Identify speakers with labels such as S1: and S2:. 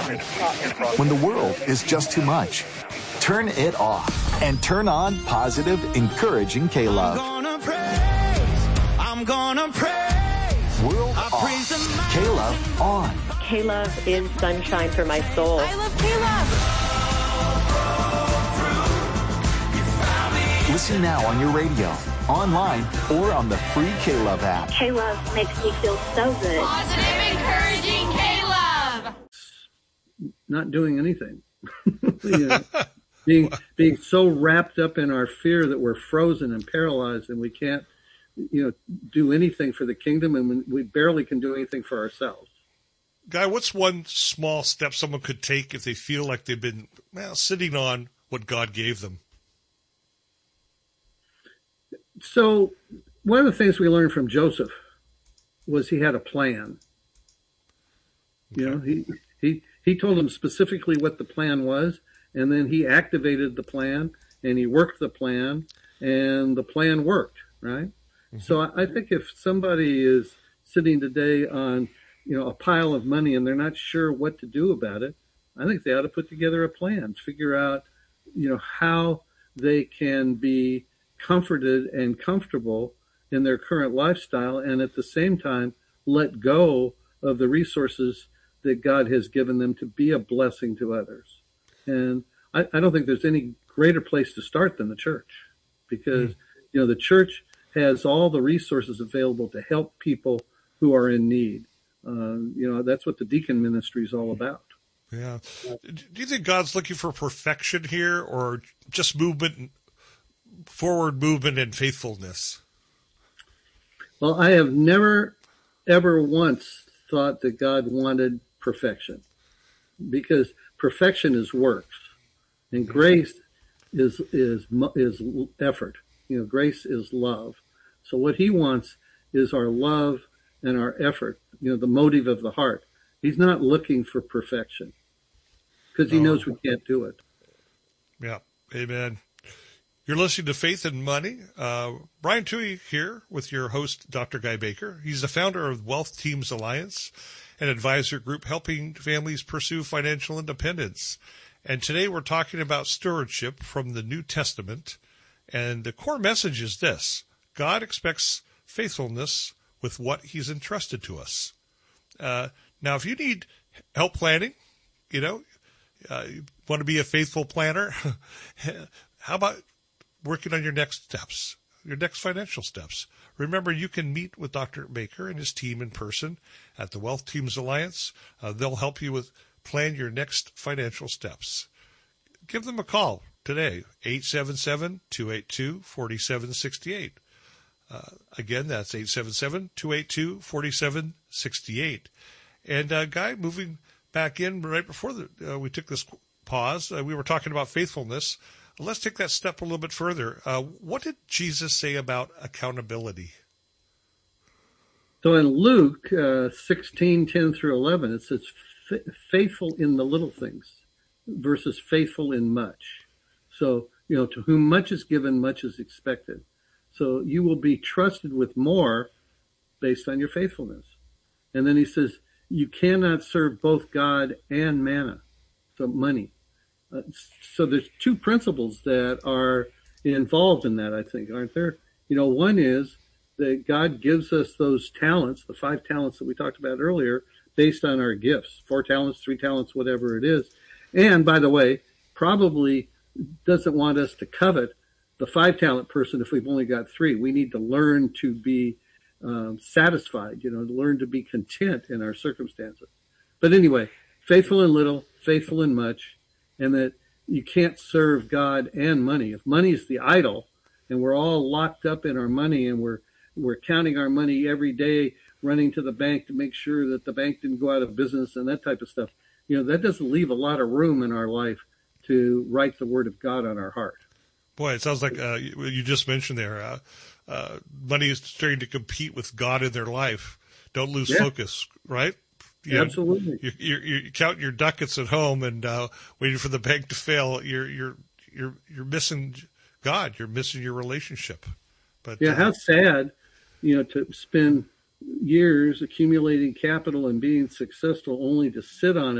S1: When the world is just too much, turn it off and turn on positive, encouraging K-Love.
S2: I'm gonna praise.
S1: World off. K-Love on.
S3: K-Love is sunshine for my soul.
S4: I love K-Love.
S1: Listen now on your radio, online, or on the free K-Love app.
S5: K-Love makes me feel so good.
S4: Positive, encouraging K-Love.
S6: Not doing anything. being so wrapped up in our fear that we're frozen and paralyzed and we can't, do anything for the kingdom, and we barely can do anything for ourselves.
S7: Guy, what's one small step someone could take if they feel like they've been sitting on what God gave them?
S6: So one of the things we learned from Joseph was he had a plan. Okay. He told them specifically what the plan was, and then he activated the plan, and he worked the plan, and the plan worked, right? Mm-hmm. So I think if somebody is sitting today on, a pile of money and they're not sure what to do about it, I think they ought to put together a plan, figure out, how they can be comforted and comfortable in their current lifestyle, and at the same time let go of the resources that God has given them to be a blessing to others. And I don't think there's any greater place to start than the church, because, the church has all the resources available to help people who are in need. That's what the deacon ministry is all about.
S7: Yeah. Do you think God's looking for perfection here, or just forward movement and faithfulness?
S6: Well, I have never, ever once thought that God wanted perfection, because perfection is works, and grace is effort. Grace is love. So what he wants is our love and our effort, the motive of the heart. He's not looking for perfection, because he knows we can't do it.
S7: Yeah, amen. You're listening to Faith and Money. Brian Tuohy here with your host, Dr. Guy Baker. He's the founder of Wealth Teams Alliance, an advisor group helping families pursue financial independence. And today we're talking about stewardship from the New Testament. And the core message is this: God expects faithfulness with what he's entrusted to us. Now, if you need help planning, you want to be a faithful planner, how about working on your next steps, your next financial steps? Remember, you can meet with Dr. Baker and his team in person at the Wealth Teams Alliance. They'll help you plan your next financial steps. Give them a call today, 877-282-4768. Again, that's 877-282-4768. And Guy, moving back in right before we took this pause, we were talking about faithfulness. Let's take that step a little bit further. What did Jesus say about accountability?
S6: So in Luke 16:10-11, it says, faithful in the little things versus faithful in much. So, to whom much is given, much is expected. So you will be trusted with more based on your faithfulness. And then he says, you cannot serve both God and manna, so money. So there's two principles that are involved in that, I think, aren't there? One is that God gives us those talents, the 5 talents that we talked about earlier, based on our gifts, 4 talents, 3 talents, whatever it is. And by the way, probably doesn't want us to covet the 5 talent person if we've only got 3. We need to learn to be satisfied, to learn to be content in our circumstances. But anyway, faithful in little, faithful in much, and that you can't serve God and money. If money is the idol, and we're all locked up in our money, and we're counting our money every day, running to the bank to make sure that the bank didn't go out of business and that type of stuff, that doesn't leave a lot of room in our life to write the word of God on our heart.
S7: Boy, it sounds like you just mentioned there, money is starting to compete with God in their life. Don't lose focus, right?
S6: Absolutely.
S7: You count your ducats at home and waiting for the bank to fail. You're missing God. You're missing your relationship. But
S6: how sad, to spend years accumulating capital and being successful only to sit on it